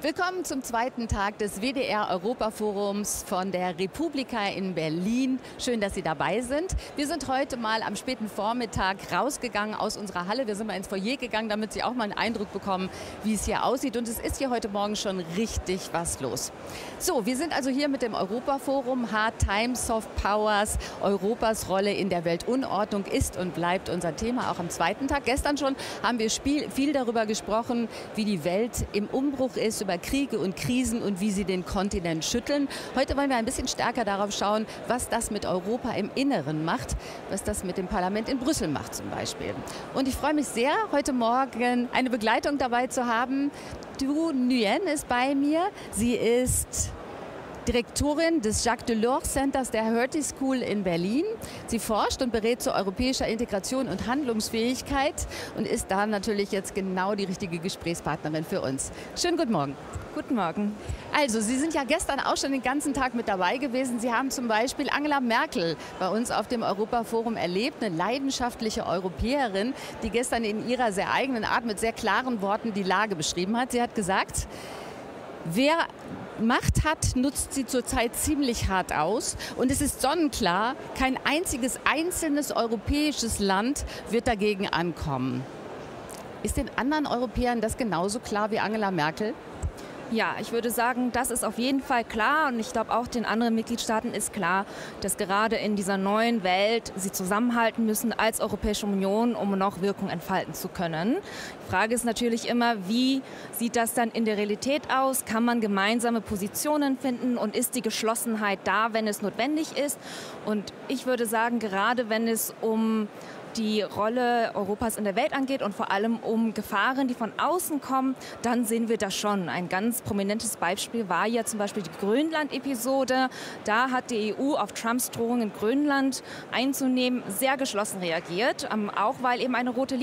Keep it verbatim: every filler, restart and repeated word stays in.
Willkommen zum zweiten Tag des W D R-Europaforums von der Republika in Berlin. Schön, dass Sie dabei sind. Wir sind heute mal am späten Vormittag rausgegangen aus unserer Halle. Wir sind mal ins Foyer gegangen, damit Sie auch mal einen Eindruck bekommen, wie es hier aussieht. Und es ist hier heute Morgen schon richtig was los. So, wir sind also hier mit dem Europaforum. Hard Times, Soft Powers. Europas Rolle in der Weltunordnung ist und bleibt unser Thema auch am zweiten Tag. Gestern schon haben wir viel darüber gesprochen, wie die Welt im Umbruch ist, über Kriege und Krisen und wie sie den Kontinent schütteln. Heute wollen wir ein bisschen stärker darauf schauen, was das mit Europa im Inneren macht, was das mit dem Parlament in Brüssel macht zum Beispiel. Und ich freue mich sehr, heute Morgen eine Begleitung dabei zu haben. Du Nguyen ist bei mir. Sie ist Direktorin des Jacques Delors Centers der Hertie School in Berlin. Sie forscht und berät zu europäischer Integration und Handlungsfähigkeit und ist da natürlich jetzt genau die richtige Gesprächspartnerin für uns. Schönen guten Morgen. Guten Morgen. Also, Sie sind ja gestern auch schon den ganzen Tag mit dabei gewesen. Sie haben zum Beispiel Angela Merkel bei uns auf dem Europaforum erlebt, eine leidenschaftliche Europäerin, die gestern in ihrer sehr eigenen Art mit sehr klaren Worten die Lage beschrieben hat. Sie hat gesagt, wer Macht hat, nutzt sie zurzeit ziemlich hart aus. Und es ist sonnenklar, kein einziges einzelnes europäisches Land wird dagegen ankommen. Ist den anderen Europäern das genauso klar wie Angela Merkel? Ja, ich würde sagen, das ist auf jeden Fall klar und ich glaube auch den anderen Mitgliedstaaten ist klar, dass gerade in dieser neuen Welt sie zusammenhalten müssen als Europäische Union, um noch Wirkung entfalten zu können. Die Frage ist natürlich immer, wie sieht das dann in der Realität aus? Kann man gemeinsame Positionen finden und ist die Geschlossenheit da, wenn es notwendig ist? Und ich würde sagen, gerade wenn es um die Rolle Europas in der Welt angeht und vor allem um Gefahren, die von außen kommen, dann sehen wir das schon. Ein ganz prominentes Beispiel war ja zum Beispiel die Grönland-Episode. Da hat die E U auf Trumps Drohung in Grönland einzunehmen sehr geschlossen reagiert, auch weil eben eine rote